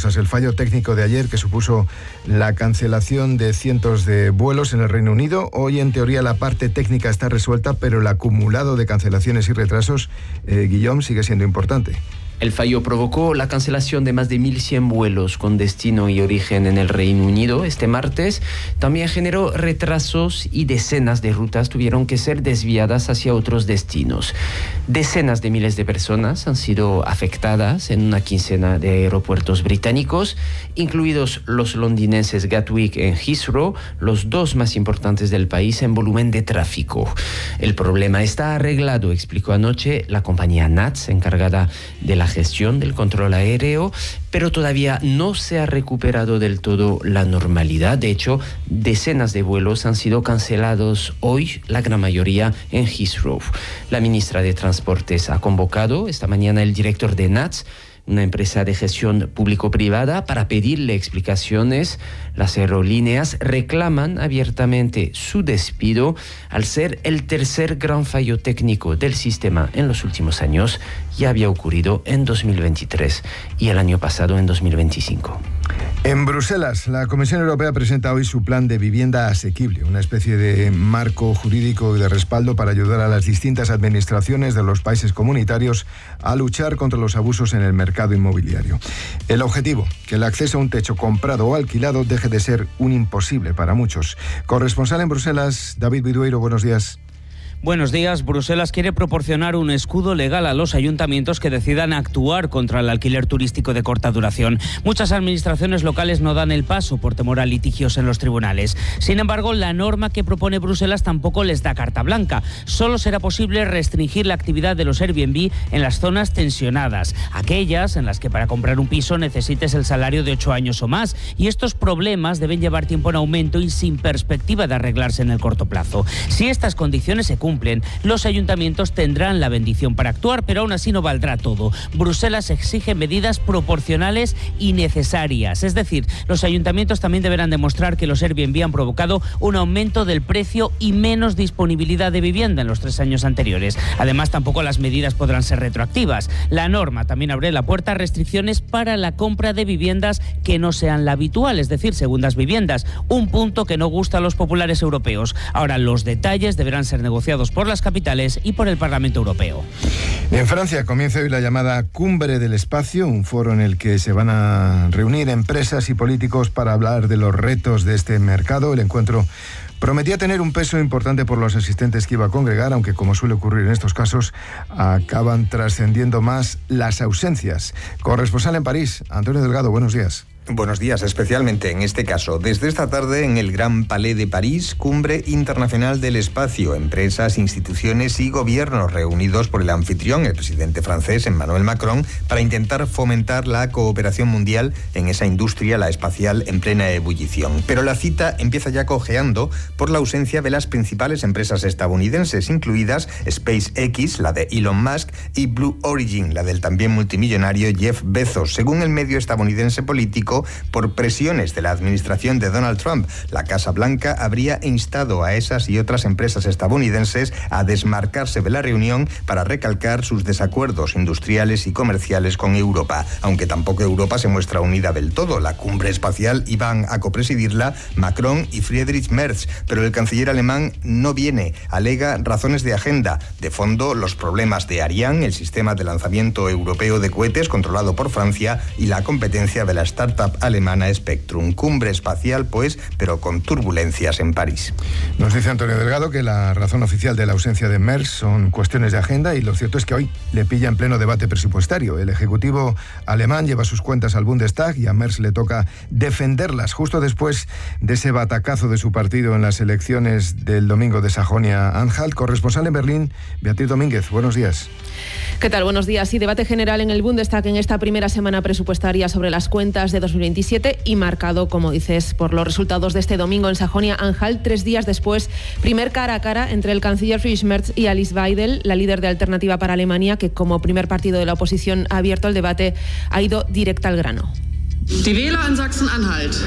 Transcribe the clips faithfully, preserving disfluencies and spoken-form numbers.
Tras el fallo técnico de ayer que supuso la cancelación de cientos de vuelos en el Reino Unido, hoy en teoría la parte técnica está resuelta, pero el acumulado de cancelaciones y retrasos, eh, Guillaume, sigue siendo importante. El fallo provocó la cancelación de más de mil cien vuelos con destino y origen en el Reino Unido este martes. También generó retrasos y decenas de rutas tuvieron que ser desviadas hacia otros destinos. Decenas de miles de personas han sido afectadas en una quincena de aeropuertos británicos, incluidos los londinenses Gatwick y Heathrow, los dos más importantes del país en volumen de tráfico. El problema está arreglado, explicó anoche la compañía N A T S, encargada de la gestión del control aéreo, pero todavía no se ha recuperado del todo la normalidad. De hecho, decenas de vuelos han sido cancelados hoy, la gran mayoría en Heathrow. La ministra de Transportes ha convocado esta mañana el director de N A T S, una empresa de gestión público-privada, para pedirle explicaciones. Las aerolíneas reclaman abiertamente su despido al ser el tercer gran fallo técnico del sistema en los últimos años. Ya había ocurrido en dos mil veintitrés y el año pasado en dos mil veinticinco. En Bruselas, la Comisión Europea presenta hoy su plan de vivienda asequible, una especie de marco jurídico y de respaldo para ayudar a las distintas administraciones de los países comunitarios a luchar contra los abusos en el mercado inmobiliario. El objetivo, que el acceso a un techo comprado o alquilado deje de ser un imposible para muchos. Corresponsal en Bruselas, David Vidueiro, buenos días. Buenos días. Bruselas quiere proporcionar un escudo legal a los ayuntamientos que decidan actuar contra el alquiler turístico de corta duración. Muchas administraciones locales no dan el paso por temor a litigios en los tribunales. Sin embargo, la norma que propone Bruselas tampoco les da carta blanca. Solo será posible restringir la actividad de los Airbnb en las zonas tensionadas, aquellas en las que para comprar un piso necesites el salario de ocho años o más. Y estos problemas deben llevar tiempo en aumento y sin perspectiva de arreglarse en el corto plazo. Si estas condiciones se cumplen, los ayuntamientos tendrán la bendición para actuar, pero aún así no valdrá todo. Bruselas exige medidas proporcionales y necesarias. Es decir, los ayuntamientos también deberán demostrar que los Airbnb han provocado un aumento del precio y menos disponibilidad de vivienda en los tres años anteriores. Además, tampoco las medidas podrán ser retroactivas. La norma también abre la puerta a restricciones para la compra de viviendas que no sean la habitual, es decir, segundas viviendas. Un punto que no gusta a los populares europeos. Ahora, los detalles deberán ser negociados por las capitales y por el Parlamento Europeo. En Francia comienza hoy la llamada Cumbre del Espacio, un foro en el que se van a reunir empresas y políticos para hablar de los retos de este mercado. El encuentro prometía tener un peso importante por los asistentes que iba a congregar, aunque, como suele ocurrir en estos casos, acaban trascendiendo más las ausencias. Corresponsal en París, Antonio Delgado, buenos días. Buenos días, especialmente en este caso. Desde esta tarde en el Gran Palais de París, Cumbre Internacional del Espacio, empresas, instituciones y gobiernos reunidos por el anfitrión, el presidente francés Emmanuel Macron, para intentar fomentar la cooperación mundial en esa industria, la espacial, en plena ebullición. Pero la cita empieza ya cojeando por la ausencia de las principales empresas estadounidenses, incluidas SpaceX, la de Elon Musk, y Blue Origin, la del también multimillonario Jeff Bezos. Según el medio estadounidense político, por presiones de la administración de Donald Trump, la Casa Blanca habría instado a esas y otras empresas estadounidenses a desmarcarse de la reunión para recalcar sus desacuerdos industriales y comerciales con Europa, aunque tampoco Europa se muestra unida del todo. La cumbre espacial iban a copresidirla Macron y Friedrich Merz, pero el canciller alemán no viene, alega razones de agenda. De fondo, los problemas de Ariane, el sistema de lanzamiento europeo de cohetes controlado por Francia, y la competencia de la startup alemana Spectrum. Cumbre espacial, pues, pero con turbulencias en París. Nos dice Antonio Delgado que la razón oficial de la ausencia de Merz son cuestiones de agenda, y lo cierto es que hoy le pilla en pleno debate presupuestario. El ejecutivo alemán lleva sus cuentas al Bundestag y a Merz le toca defenderlas justo después de ese batacazo de su partido en las elecciones del domingo de Sajonia-Anhalt. Corresponsal en Berlín, Beatriz Domínguez, buenos días. ¿Qué tal? Buenos días. Sí, debate general en el Bundestag en esta primera semana presupuestaria sobre las cuentas de dos mil veintisiete y marcado, como dices, por los resultados de este domingo en Sajonia-Anhalt. Tres días después, primer cara a cara entre el canciller Friedrich Merz y Alice Weidel, la líder de Alternativa para Alemania, que como primer partido de la oposición ha abierto el debate, ha ido directa al grano. Die Wähler in Sachsen-Anhalt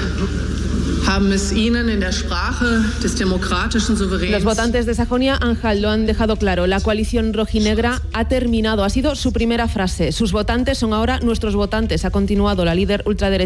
haben es ihnen in der Sprache des demokratischen Souveräns. Los votantes de Sajonia-Anhalt lo han dejado claro. La coalición rojinegra ha terminado. Ha sido su primera frase. Sus votantes son ahora nuestros votantes. Ha continuado la líder ultraderecha